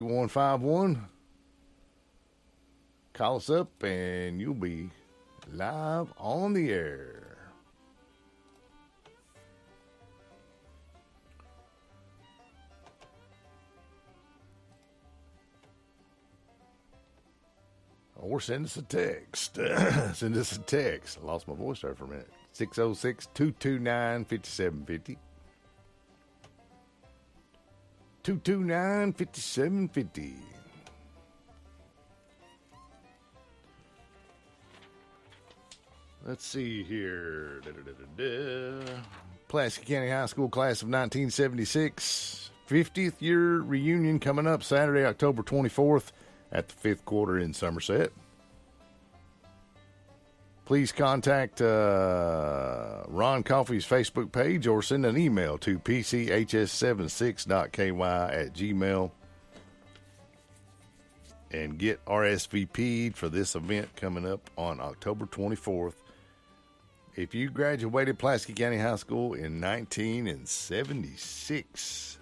151. Call us up and you'll be live on the air. Or send us a text. Send us a text. I lost my voice there for a minute. 606-229-5750. 229-5750. Let's see here. Pulaski County High School class of 1976. 50th year reunion coming up Saturday, October 24th at the fifth quarter in Somerset. Please contact Ron Coffey's Facebook page or send an email to pchs76.ky@gmail and get RSVP'd for this event coming up on October 24th. If you graduated Pulaski County High School in 1976,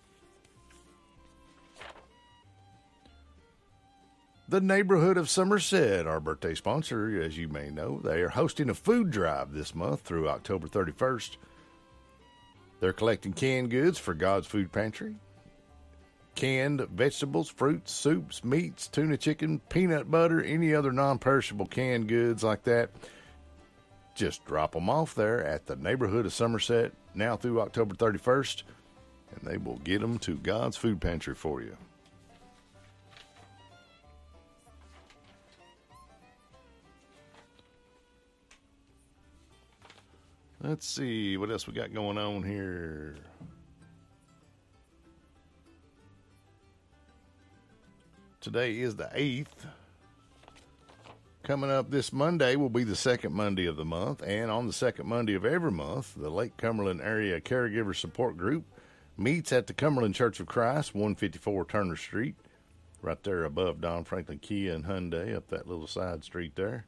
the neighborhood of Somerset, our birthday sponsor, as you may know, they are hosting a food drive this month through October 31st. They're collecting canned goods for God's Food Pantry. Canned vegetables, fruits, soups, meats, tuna chicken, peanut butter, any other non-perishable canned goods like that. Just drop them off there at the neighborhood of Somerset now through October 31st, and they will get them to God's Food Pantry for you. Let's see what else we got going on here. Today is the 8th. Coming up this Monday will be the second Monday of the month, and on the second Monday of every month, the Lake Cumberland Area Caregiver Support Group meets at the Cumberland Church of Christ, 154 Turner Street, right there above Don Franklin Kia and Hyundai, up that little side street there.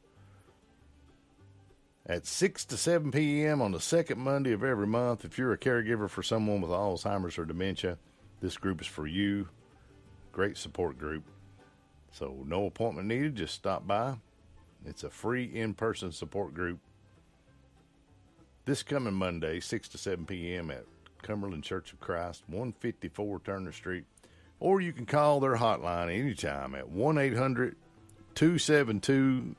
At 6 to 7 p.m. on the second Monday of every month. If you're a caregiver for someone with Alzheimer's or dementia, this group is for you. Great support group. So no appointment needed, just stop by. It's a free in-person support group. This coming Monday, 6 to 7 p.m. at Cumberland Church of Christ, 154 Turner Street. Or you can call their hotline anytime at 1-800-272-3900.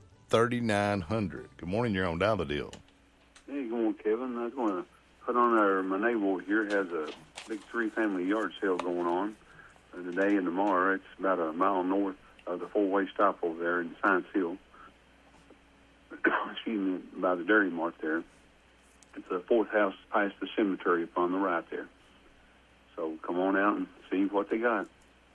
Good morning, you're on Dial the Deal. Hey, good morning, Kevin. I was going to put on our, my neighbor here has a big three-family yard sale going on today and tomorrow. It's about a mile north of the four-way stop over there in Science Hill. Excuse me, by the Dairy Mart there. It's the fourth house past the cemetery up on the right there. So come on out and see what they got.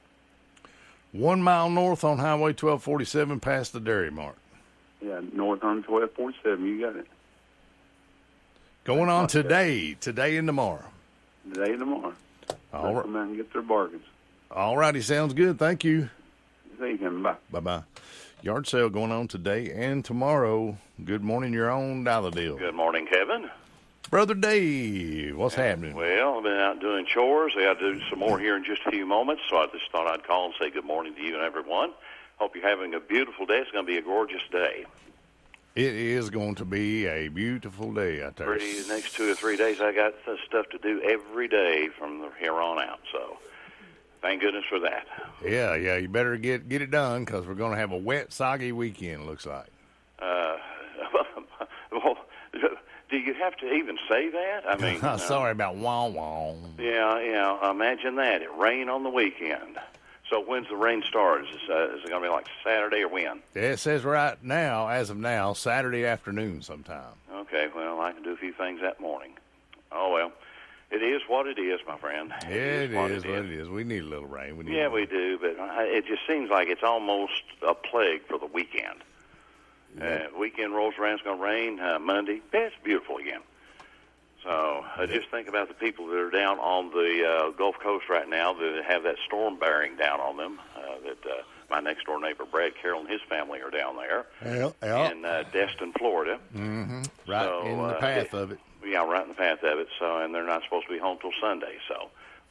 1 mile north on Highway 1247 past the Dairy Mart. Yeah, north on 1247, you got it. Going on today and tomorrow. Today and tomorrow. All right. Come out and get their bargains. All righty, sounds good. Thank you. See you, Kevin. Bye. Bye-bye. Yard sale going on today and tomorrow. Good morning, you're on Dial the Deal. Good morning, Kevin. Brother Dave, what's happening? Well, I've been out doing chores. I got to do some more here in just a few moments, so I just thought I'd call and say good morning to you and everyone. Hope you're having a beautiful day. It's going to be a gorgeous day. It is going to be a beautiful day out there. The next 2 or 3 days, I got stuff to do every day from here on out, so thank goodness for that. Yeah, you better get it done because we're going to have a wet, soggy weekend, looks like. Well, do you have to even say that? I mean, sorry about wah-wah. Yeah, imagine that. It rained on the weekend. So when's the rain start? Is it going to be like Saturday or when? It says right now, as of now, Saturday afternoon sometime. Okay, well, I can do a few things that morning. Oh, well, it is what it is, my friend. It is what it is. We need a little rain. We do, but it just seems like it's almost a plague for the weekend. Yeah. Weekend rolls around, it's going to rain Monday. Yeah, it's beautiful again. So just think about the people that are down on the Gulf Coast right now that have that storm bearing down on them. My next-door neighbor, Brad Carroll, and his family are down there in Destin, Florida. Mm-hmm. Right in the path of it. Yeah, right in the path of it. So, and they're not supposed to be home till Sunday. So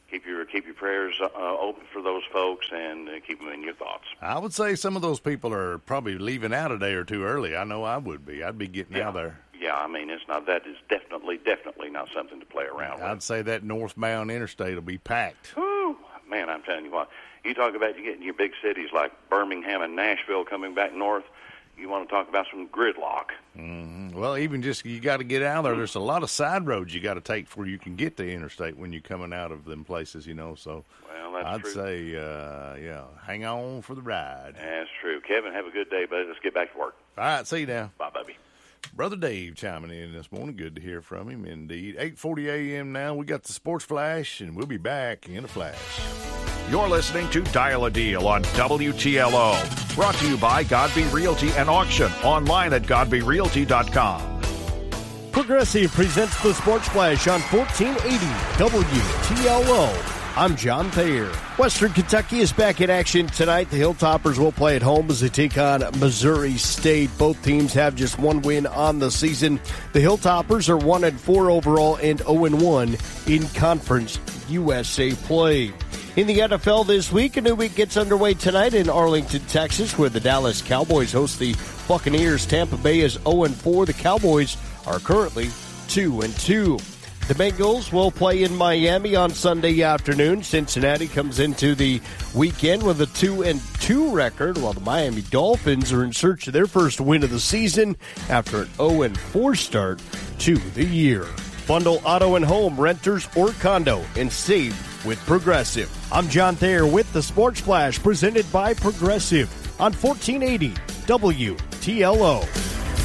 keep your prayers open for those folks, and keep them in your thoughts. I would say some of those people are probably leaving out a day or two early. I know I would be. I'd be getting out there. Yeah, I mean, that is definitely not something to play around with. I'd say that northbound interstate will be packed. Whew, man, I'm telling you what. You talk about you getting your big cities like Birmingham and Nashville coming back north. You want to talk about some gridlock. Mm-hmm. Well, even just you got to get out there. There's a lot of side roads you got to take before you can get to interstate when you're coming out of them places, So well, that's I'd true. say, hang on for the ride. That's true. Kevin, have a good day, buddy. Let's get back to work. All right, see you now. Bye, baby. Brother Dave chiming in this morning. Good to hear from him, indeed. 8:40 a.m. now. We got the Sports Flash, and we'll be back in a flash. You're listening to Dial a Deal on WTLO. Brought to you by Godby Realty and Auction. Online at GodbyRealty.com. Progressive presents the Sports Flash on 1480 WTLO. I'm John Thayer. Western Kentucky is back in action tonight. The Hilltoppers will play at home as they take on Missouri State. Both teams have just one win on the season. The Hilltoppers are 1-4 overall and 0-1 in Conference USA play. In the NFL this week, a new week gets underway tonight in Arlington, Texas, where the Dallas Cowboys host the Buccaneers. Tampa Bay is 0-4. The Cowboys are currently 2-2. The Bengals will play in Miami on Sunday afternoon. Cincinnati comes into the weekend with a 2-2 record, while the Miami Dolphins are in search of their first win of the season after an 0-4 start to the year. Bundle auto and home, renters or condo, and save with Progressive. I'm John Thayer with the Sports Flash, presented by Progressive on 1480 WTLO.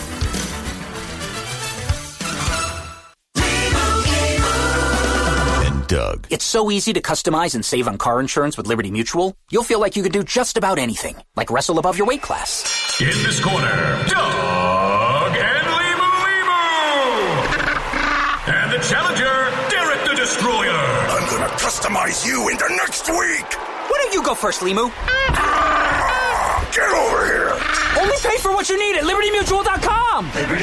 Doug. It's so easy to customize and save on car insurance with Liberty Mutual. You'll feel like you could do just about anything, like wrestle above your weight class. In this corner, Doug and Limu. And the challenger, Derek the Destroyer. I'm gonna customize you into next week. Why don't you go first, Limu? Get over here. Only pay for what you need at LibertyMutual.com.